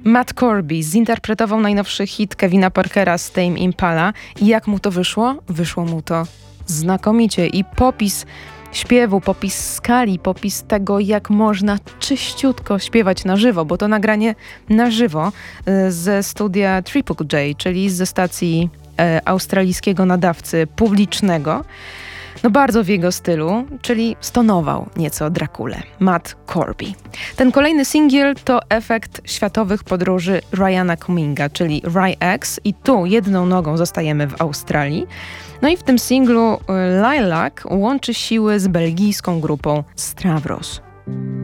Matt Corby zinterpretował najnowszy hit Kevina Parkera z Tame Impala i jak mu to wyszło? Wyszło mu to znakomicie i popis śpiewu, popis skali, popis tego, jak można czyściutko śpiewać na żywo, bo to nagranie na żywo ze studia Triple J, czyli ze stacji australijskiego nadawcy publicznego. No bardzo w jego stylu, czyli stonował nieco Drakulę. Matt Corby. Ten kolejny singiel to efekt światowych podróży Ryana Cumminga, czyli RyX i tu jedną nogą zostajemy w Australii. No i w tym singlu Lilac łączy siły z belgijską grupą Stavros.